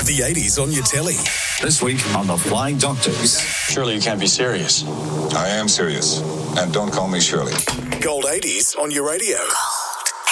The 80s on your telly. This week on The Flying Doctors. Surely you can't be serious. I am serious. And don't call me Shirley. Gold 80s on your radio.